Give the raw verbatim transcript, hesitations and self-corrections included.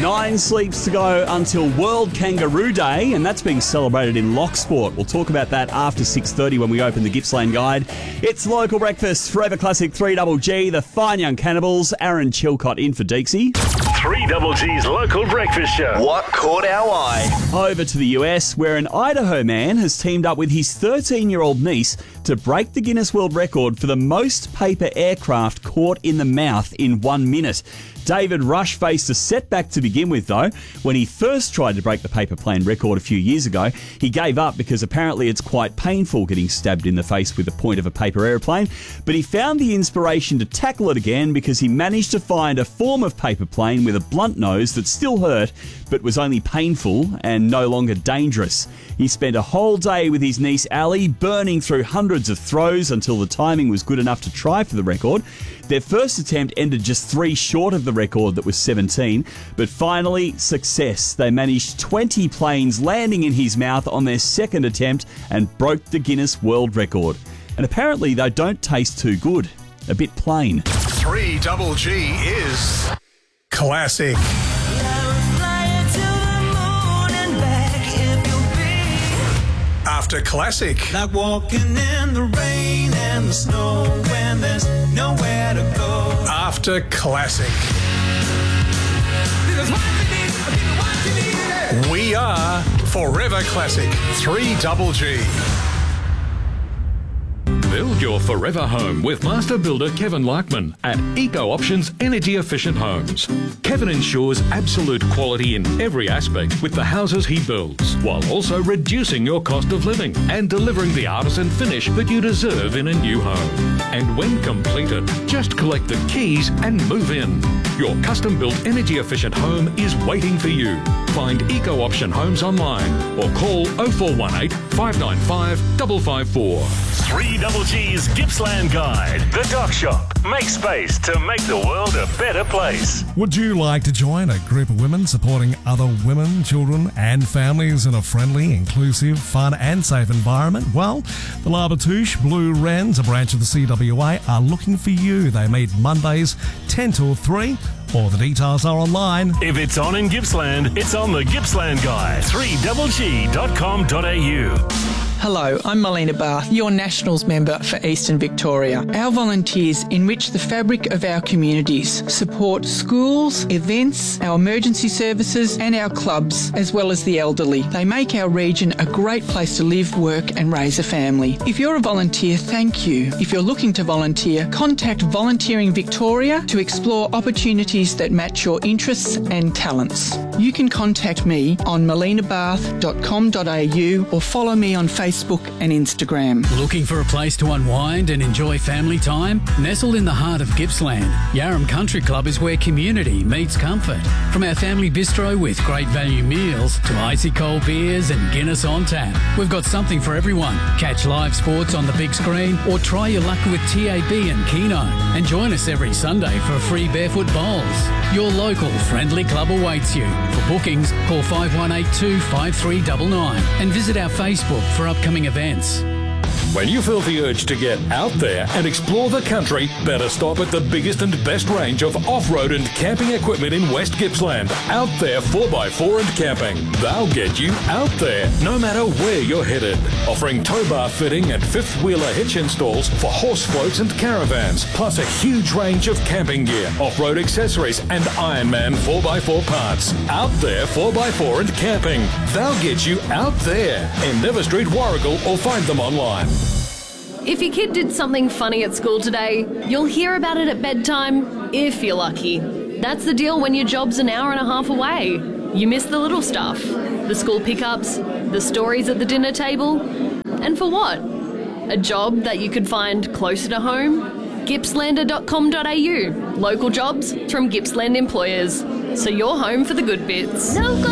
Nine sleeps to go until World Kangaroo Day, and that's being celebrated in Locksport. We'll talk about that after six thirty when we open the Gippsland Guide. It's Local Breakfast, Forever Classic three G G, the Fine Young Cannibals, Aaron Chilcott in for Deeksy. three G G's Local Breakfast Show. What caught our eye? Over to the U S, where an Idaho man has teamed up with his thirteen-year-old niece to break the Guinness World Record for the most paper aircraft caught in the mouth in one minute. David Rush faced a setback to begin with, though. When he first tried to break the paper plane record a few years ago, he gave up because apparently it's quite painful getting stabbed in the face with the point of a paper aeroplane. But he found the inspiration to tackle it again because he managed to find a form of paper plane with a blunt nose that still hurt, but was only painful and no longer dangerous. He spent a whole day with his niece Ali, burning through hundreds of throws until the timing was good enough to try for the record. Their first attempt ended just three short of the record that was seventeen, but finally, success. They managed twenty planes landing in his mouth on their second attempt and broke the Guinness World Record. And apparently they don't taste too good. A bit plain. three G G is classic. After classic. Like walking in the rain and the snow when there's nowhere to go. After classic. We are Forever Classic three G G. Build your forever home with master builder Kevin Larkman at Eco Options Energy Efficient Homes. Kevin ensures absolute quality in every aspect with the houses he builds, while also reducing your cost of living and delivering the artisan finish that you deserve in a new home. And when completed, just collect the keys and move in. Your custom-built energy efficient home is waiting for you. Find Eco Option Homes online or call oh four one eight, five nine five, five five four. three G G's Gippsland Guide. The Dock Shop. Make space to make the world a better place. Would you like to join a group of women supporting other women, children and families in a friendly, inclusive, fun and safe environment? Well, the La Batouche Blue Wrens, a branch of the C W A, are looking for you. They meet Mondays ten till three. All the details are online. If it's on in Gippsland, it's on the Gippsland Guide. three G G dot com dot a u. Hello, I'm Melina Barth, your Nationals member for Eastern Victoria. Our volunteers enrich the fabric of our communities, support schools, events, our emergency services and our clubs, as well as the elderly. They make our region a great place to live, work and raise a family. If you're a volunteer, thank you. If you're looking to volunteer, contact Volunteering Victoria to explore opportunities that match your interests and talents. You can contact me on melina barth dot com dot a u or follow me on Facebook Facebook and Instagram. Looking for a place to unwind and enjoy family time? Nestled in the heart of Gippsland, Yarram Country Club is where community meets comfort. From our family bistro with great value meals to icy cold beers and Guinness on tap, we've got something for everyone. Catch live sports on the big screen or try your luck with T A B and Keno. And join us every Sunday for free barefoot bowls. Your local friendly club awaits you. For bookings, call five one eight two, five three nine nine and visit our Facebook for upcoming events. When you feel the urge to get out there and explore the country, better stop at the biggest and best range of off-road and camping equipment in West Gippsland. Out There four by four and Camping. They'll get you out there, no matter where you're headed. Offering tow bar fitting and fifth-wheeler hitch installs for horse floats and caravans, plus a huge range of camping gear, off-road accessories and Ironman four by four parts. Out There four by four and Camping. They'll get you out there in Never Street, Warragul, or find them online. If your kid did something funny at school today, you'll hear about it at bedtime, if you're lucky. That's the deal when your job's an hour and a half away. You miss the little stuff, the school pickups, the stories at the dinner table. And for what? A job that you could find closer to home? gippslander dot com dot a u. Local jobs from Gippsland employers. So you're home for the good bits.